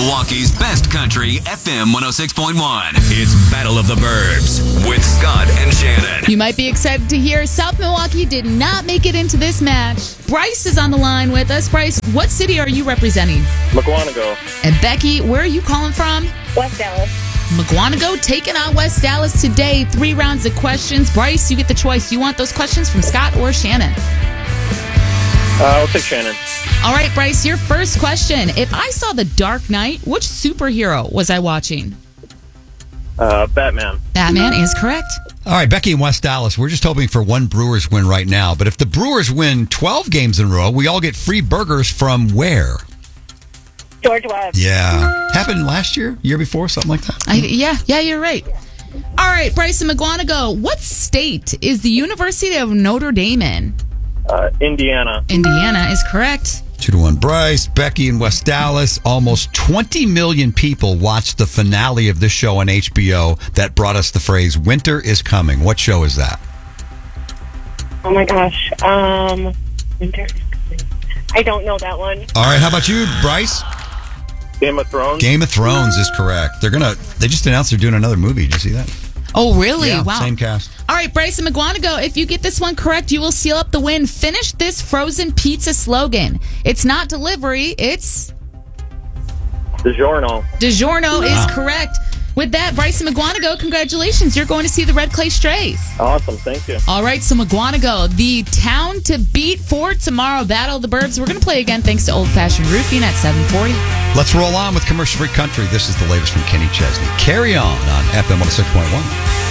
Milwaukee's best country, FM 106.1. It's Battle of the Burbs with Scott and Shannon. You might be excited to hear South Milwaukee did not make it into this match. Bryce is on the line with us. Bryce, what city are you representing? McWanago. And Becky, where are you calling from? West Dallas. McWanago taking on West Dallas today. 3 rounds of questions. Bryce, you get the choice. You want those questions from Scott or Shannon? I'll take Shannon. All right, Bryce, your first question. If I saw The Dark Knight, which superhero was I watching? Batman. Batman is correct. All right, Becky in West Dallas, we're just hoping for one Brewers win right now. But if the Brewers win 12 games in a row, we all get free burgers from where? George Webb. Yeah. Happened last year before, something like that? Yeah, you're right. All right, Bryce in McWanago, what state is the University of Notre Dame in? Indiana. Indiana is correct. 2-1 Bryce. Becky in West Dallas. Almost 20 million people watched the finale of this show on HBO that brought us the phrase, winter is coming. What show is that? Oh my gosh. Winter is coming. I don't know that one. All right, how about you, Bryce? Game of Thrones. Game of Thrones is correct. They just announced they're doing another movie. Did you see that? Oh, really? Yeah, Wow. same cast. All right, Bryce and McWanago, if you get this one correct, you will seal up the win. Finish this frozen pizza slogan. It's not delivery, it's... DiGiorno. DiGiorno is correct. With that, Bryce and McWanago, congratulations. You're going to see the Red Clay Strays. Awesome, thank you. All right, so McWanago, the town to beat for tomorrow, Battle of the Burbs. We're going to play again thanks to Old Fashioned Roofing at 740. Let's roll on with Commercial Free Country. This is the latest from Kenny Chesney. Carry on FM 106.1.